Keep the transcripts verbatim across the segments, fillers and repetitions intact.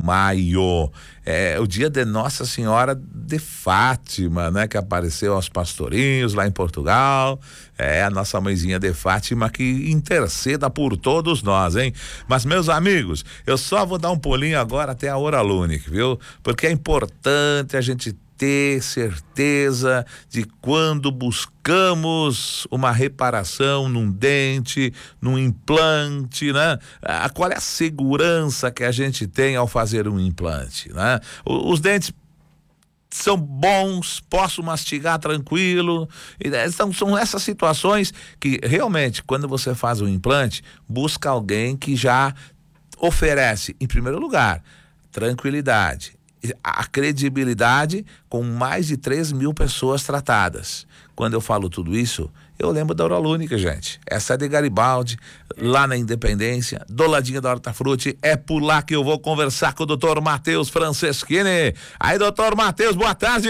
maio. É o dia de Nossa Senhora de Fátima, né? Que apareceu aos pastorinhos lá em Portugal. É a nossa mãezinha de Fátima que interceda por todos nós, hein? Mas, meus amigos, eu só vou dar um pulinho agora até a Oralunic, viu? Porque é importante a gente ter certeza de quando buscamos uma reparação num dente, num implante, né? Ah, qual é a segurança que a gente tem ao fazer um implante, né? Os dentes são bons, posso mastigar tranquilo. Então, são essas situações que realmente, quando você faz um implante, busca alguém que já oferece, em primeiro lugar, tranquilidade, a credibilidade com mais de três mil pessoas tratadas. Quando eu falo tudo isso, eu lembro da Oralunic, gente. Essa é de Garibaldi, lá na Independência, do ladinho da Hortafruti. É por lá que eu vou conversar com o doutor Matheus Franceschini. Aí, doutor Matheus, boa tarde.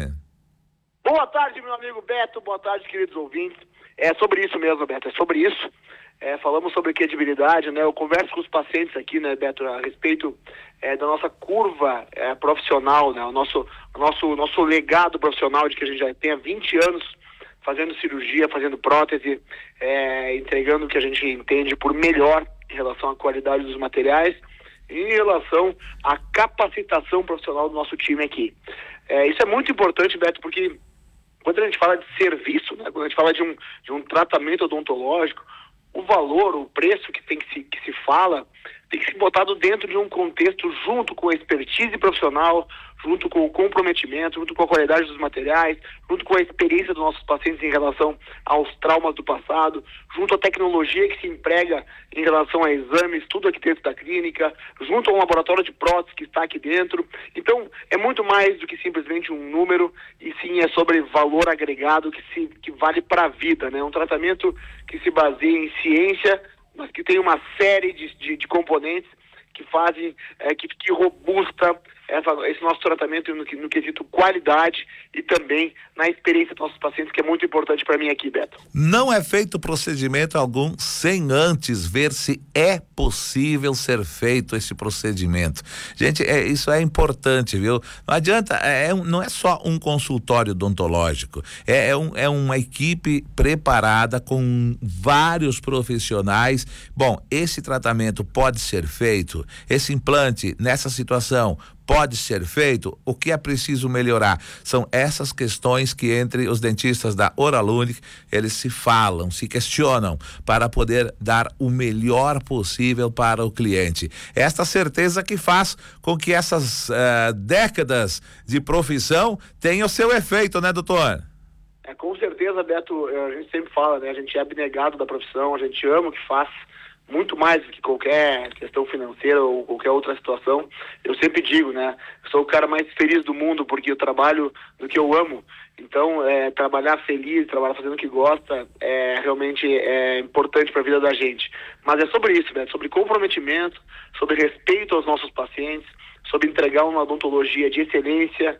Boa tarde, meu amigo Beto. Boa tarde, queridos ouvintes. É sobre isso mesmo, Beto. É sobre isso. É, falamos sobre credibilidade, né? Eu converso com os pacientes aqui, né, Beto, a respeito é, da nossa curva é, profissional, né? O nosso, o nosso, nosso legado profissional de que a gente já tem há vinte anos fazendo cirurgia, fazendo prótese, é, entregando o que a gente entende por melhor em relação à qualidade dos materiais e em relação à capacitação profissional do nosso time aqui. É, isso é muito importante, Beto, porque quando a gente fala de serviço, né? Quando a gente fala de um, de um tratamento odontológico, o valor, o preço que tem que se, que se fala, tem que ser botado dentro de um contexto junto com a expertise profissional, junto com o comprometimento, junto com a qualidade dos materiais, junto com a experiência dos nossos pacientes em relação aos traumas do passado, junto à tecnologia que se emprega em relação a exames, tudo aqui dentro da clínica, junto a um laboratório de prótese que está aqui dentro. Então, é muito mais do que simplesmente um número, e sim é sobre valor agregado que, se, que vale para a vida, né? Um tratamento que se baseia em ciência, mas que tem uma série de, de, de componentes que fazem, é, que, que robusta essa, esse nosso tratamento no, no quesito qualidade e também na experiência dos nossos pacientes, que é muito importante para mim aqui, Beto. Não é feito procedimento algum sem antes ver se é possível ser feito esse procedimento. Gente, é, isso é importante, viu? Não adianta, é, não é só um consultório odontológico, é, é, um, é uma equipe preparada com vários profissionais. Bom, esse tratamento pode ser feito, esse implante nessa situação pode ser feito. O que é preciso melhorar? São essas questões que entre os dentistas da Oralunic, eles se falam, se questionam para poder dar o melhor possível para o cliente. Esta certeza que faz com que essas uh, décadas de profissão tenham o seu efeito, né, doutor? É, com certeza, Beto, a gente sempre fala, né? A gente é abnegado da profissão, a gente ama o que faz, muito mais do que qualquer questão financeira ou qualquer outra situação. Eu sempre digo, né? Eu sou o cara mais feliz do mundo porque eu trabalho no que eu amo. Então, é, trabalhar feliz, trabalhar fazendo o que gosta, é realmente é importante para a vida da gente. Mas é sobre isso, né? Sobre comprometimento, sobre respeito aos nossos pacientes, sobre entregar uma odontologia de excelência,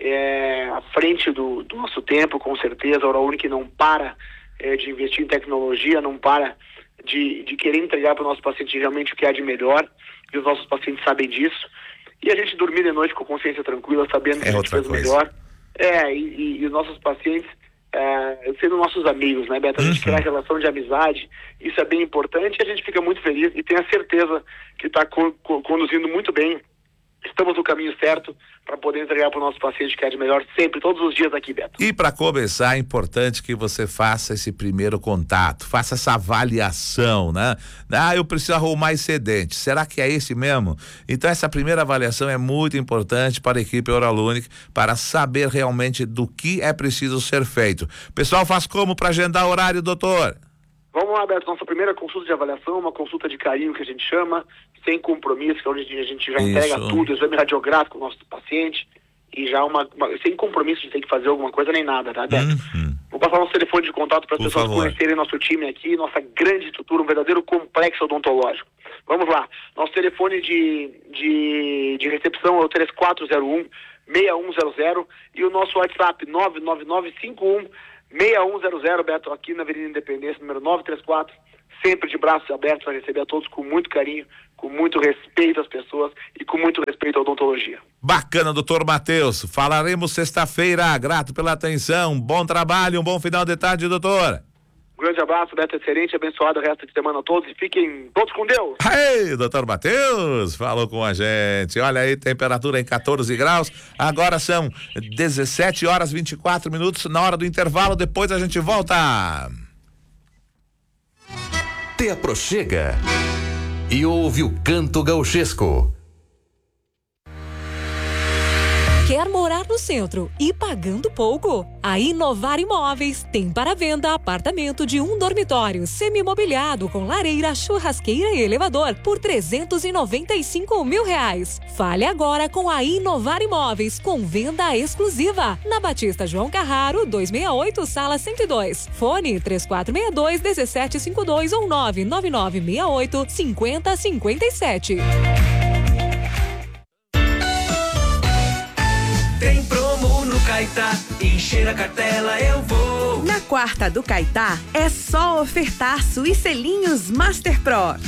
é, à frente do, do nosso tempo, com certeza. A Oralunic não para é, de investir em tecnologia, não para De, de querer entregar para o nosso paciente realmente o que há de melhor, e os nossos pacientes sabem disso, e a gente dormir de noite com consciência tranquila, sabendo que é a gente fez o melhor, é, e, e, e os nossos pacientes é, sendo nossos amigos, né, Beto? A gente uhum. criar relação de amizade, isso é bem importante, e a gente fica muito feliz, e tem a certeza que está co- co- conduzindo muito bem. Estamos no caminho certo para poder entregar para o nosso paciente que é de melhor sempre, todos os dias aqui, Beto. E para começar, é importante que você faça esse primeiro contato, faça essa avaliação, né? Ah, eu preciso arrumar esse dente, será que é esse mesmo? Então essa primeira avaliação é muito importante para a equipe Oralunic, para saber realmente do que é preciso ser feito. Pessoal, faz como para agendar horário, doutor? Vamos lá, Beto, nossa primeira consulta de avaliação, uma consulta de carinho que a gente chama, sem compromisso, onde a gente já entrega Isso. tudo, exame radiográfico ao nosso paciente, e já uma, uma sem compromisso de ter que fazer alguma coisa nem nada, tá, Beto? Uhum. Vou passar nosso telefone de contato para as pessoas favor. conhecerem nosso time aqui, nossa grande estrutura, um verdadeiro complexo odontológico. Vamos lá, nosso telefone de, de, de recepção é o três quatro zero um, seis um zero zero e o nosso WhatsApp nove nove nove cinco um seis um zero zero, Beto, aqui na Avenida Independência, número nove três quatro, sempre de braços abertos para receber a todos com muito carinho, com muito respeito às pessoas e com muito respeito Bacana, doutor Matheus. Falaremos sexta-feira. Grato pela atenção. Bom trabalho, um bom final de tarde, doutor. Um grande abraço, Beto, excelente, abençoado o resto de semana a todos e fiquem todos com Deus. Aí, doutor Matheus, falou com a gente. Olha aí, temperatura em catorze graus. Agora são dezessete horas e vinte e quatro minutos. Na hora do intervalo, depois a gente volta. Te aproxega e ouve o canto gauchesco. Quer morar no centro e pagando pouco? A Inovar Imóveis tem para venda apartamento de um dormitório semi-mobiliado com lareira, churrasqueira e elevador por trezentos e noventa e cinco mil reais. Fale agora com a Inovar Imóveis com venda exclusiva na Batista João Carraro duzentos e sessenta e oito, sala cento e dois. Fone três quatro seis dois, um sete cinco dois ou nove nove nove seis oito, cinco zero cinco sete. Tem promo no Caetá, encher a cartela eu vou. Na quarta do Caetá, é só ofertar suícelinhos Master Pro.